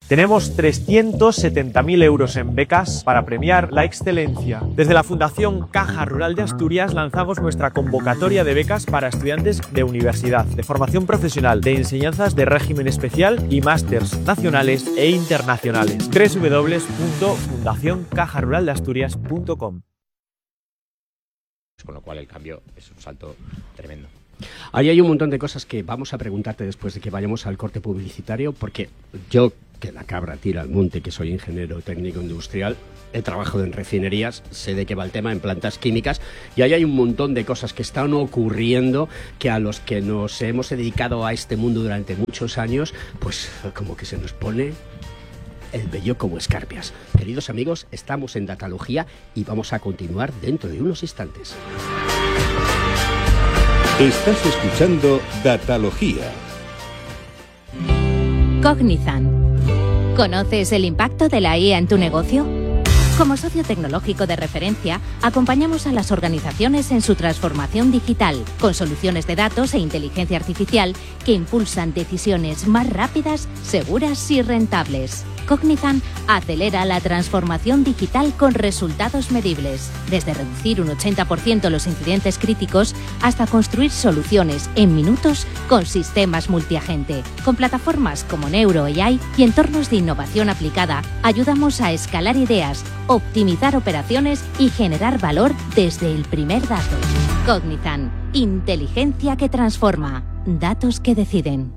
Tenemos 370.000 euros en becas para premiar la excelencia. Desde la Fundación Caja Rural de Asturias lanzamos nuestra convocatoria de becas para estudiantes de universidad, de formación profesional, de enseñanzas de régimen especial y másters nacionales e internacionales. www.fundacioncajaruraldeasturias.com. Con lo cual el cambio es un salto tremendo. Ahí hay un montón de cosas que vamos a preguntarte después de que vayamos al corte publicitario, porque yo, que la cabra tira al monte, que soy ingeniero técnico industrial, he trabajado en refinerías, sé de qué va el tema, en plantas químicas, y ahí hay un montón de cosas que están ocurriendo que a los que nos hemos dedicado a este mundo durante muchos años, pues como que se nos pone el vello como escarpias. Queridos amigos, estamos en Datalogía y vamos a continuar dentro de unos instantes. Estás escuchando Datalogía. Cognizant. ¿Conoces el impacto de la IA en tu negocio? Como socio tecnológico de referencia, acompañamos a las organizaciones en su transformación digital, con soluciones de datos e inteligencia artificial que impulsan decisiones más rápidas, seguras y rentables. Cognizant acelera la transformación digital con resultados medibles, desde reducir un 80% los incidentes críticos hasta construir soluciones en minutos con sistemas multiagente. Con plataformas como Neuro AI y entornos de innovación aplicada, ayudamos a escalar ideas, optimizar operaciones y generar valor desde el primer dato. Cognizant, inteligencia que transforma, datos que deciden.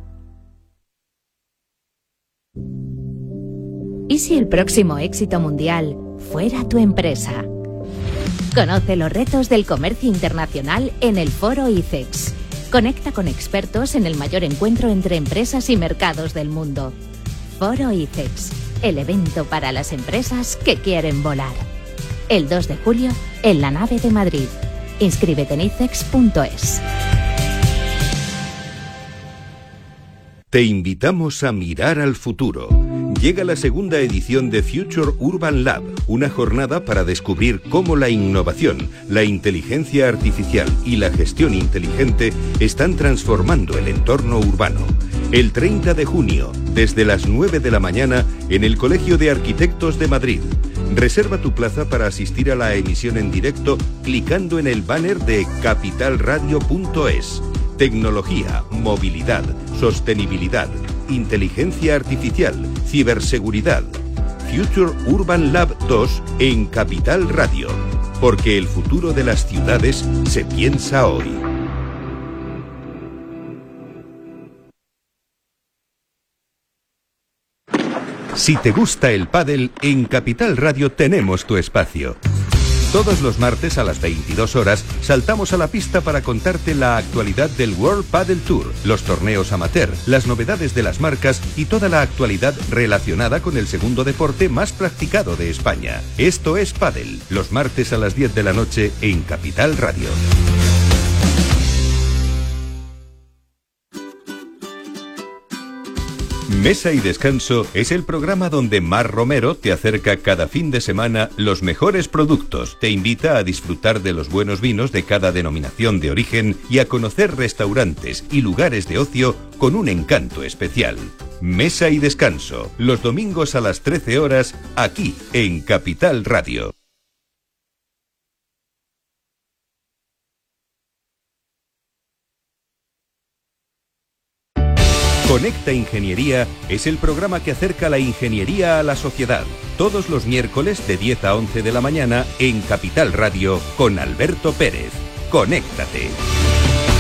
¿Y si el próximo éxito mundial fuera tu empresa? Conoce los retos del comercio internacional en el Foro ICEX. Conecta con expertos en el mayor encuentro entre empresas y mercados del mundo. Foro ICEX, el evento para las empresas que quieren volar. El 2 de julio en la nave de Madrid. Inscríbete en icex.es. Te invitamos a mirar al futuro. Llega la segunda edición de Future Urban Lab, una jornada para descubrir cómo la innovación, la inteligencia artificial y la gestión inteligente están transformando el entorno urbano. El 30 de junio, desde las 9 de la mañana, en el Colegio de Arquitectos de Madrid. Reserva tu plaza para asistir a la emisión en directo clicando en el banner de capitalradio.es. Tecnología, movilidad, sostenibilidad, inteligencia artificial, ciberseguridad. Future Urban Lab 2 en Capital Radio. Porque el futuro de las ciudades se piensa hoy. Si te gusta el pádel, en Capital Radio tenemos tu espacio. Todos los martes a las 22 horas saltamos a la pista para contarte la actualidad del World Padel Tour, los torneos amateur, las novedades de las marcas y toda la actualidad relacionada con el segundo deporte más practicado de España. Esto es Padel, los martes a las 10 de la noche en Capital Radio. Mesa y Descanso es el programa donde Mar Romero te acerca cada fin de semana los mejores productos, te invita a disfrutar de los buenos vinos de cada denominación de origen y a conocer restaurantes y lugares de ocio con un encanto especial. Mesa y Descanso, los domingos a las 13 horas, aquí en Capital Radio. Conecta Ingeniería es el programa que acerca la ingeniería a la sociedad. Todos los miércoles de 10 a 11 de la mañana en Capital Radio con Alberto Pérez. Conéctate.